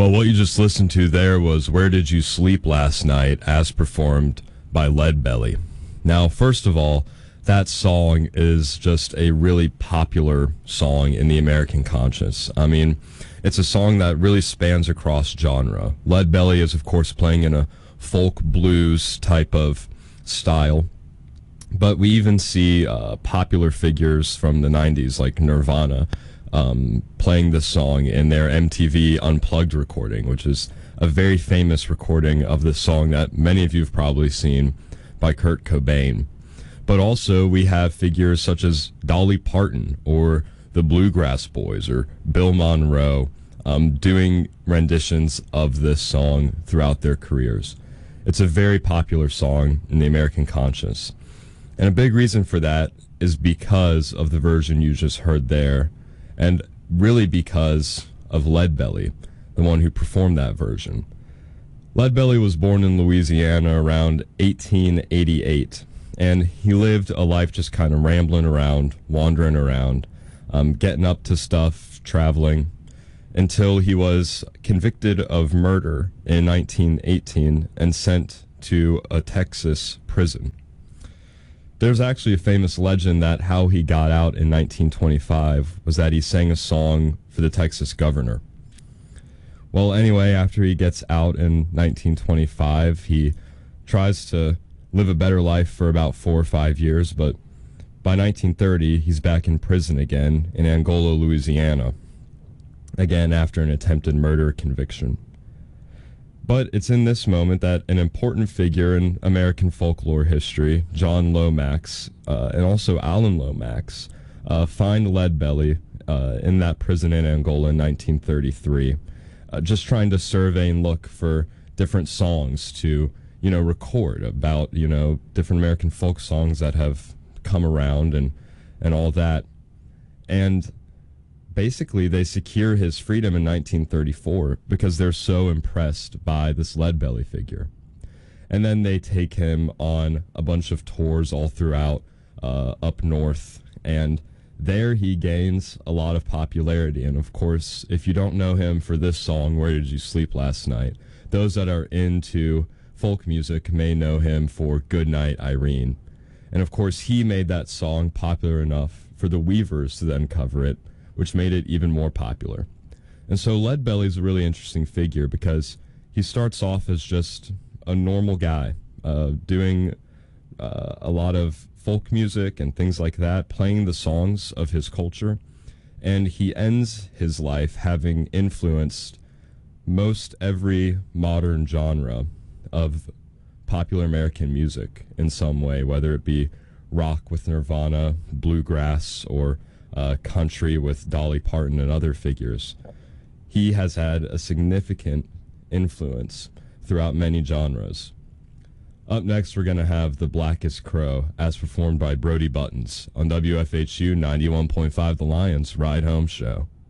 Well, what you just listened to there was Where Did You Sleep Last Night, as performed by Leadbelly. Now, first of all, that song is just a really popular song in the American conscience. I mean, it's a song that really spans across genre. Leadbelly is, of course, playing in a folk blues type of style, but we even see popular figures from the 90s like Nirvana playing this song in their MTV Unplugged recording, which is a very famous recording of this song that many of you have probably seen by Kurt Cobain. But also we have figures such as Dolly Parton or the Bluegrass Boys or Bill Monroe doing renditions of this song throughout their careers. It's a very popular song in the American conscience. And a big reason for that is because of the version you just heard there, and really because of Leadbelly, the one who performed that version. Leadbelly was born in Louisiana around 1888, and he lived a life just kind of rambling around, wandering around, getting up to stuff, traveling, until he was convicted of murder in 1918 and sent to a Texas prison. There's actually a famous legend that how he got out in 1925 was that he sang a song for the Texas governor. Well, anyway, after he gets out in 1925, he tries to live a better life for about 4 or 5 years, but by 1930, he's back in prison again in Angola, Louisiana, again after an attempted murder conviction. But it's in this moment that an important figure in American folklore history, John Lomax, and also Alan Lomax, find Leadbelly in that prison in Angola in 1933, just trying to survey and look for different songs to, record about, different American folk songs that have come around and all that. And basically, they secure his freedom in 1934 because they're so impressed by this Leadbelly figure. And then they take him on a bunch of tours all throughout up north, and there he gains a lot of popularity. And of course, if you don't know him for this song, Where Did You Sleep Last Night, those that are into folk music may know him for Goodnight Irene. And of course, he made that song popular enough for the Weavers to then cover it, which made it even more popular. And so Leadbelly is a really interesting figure because he starts off as just a normal guy doing a lot of folk music and things like that, playing the songs of his culture, and he ends his life having influenced most every modern genre of popular American music in some way, whether it be rock with Nirvana, bluegrass, or country with Dolly Parton and other figures. He has had a significant influence throughout many genres. Up next, we're going to have The Blackest Crow, as performed by Brody Buttons on WFHU 91.5 The Lions Ride Home Show.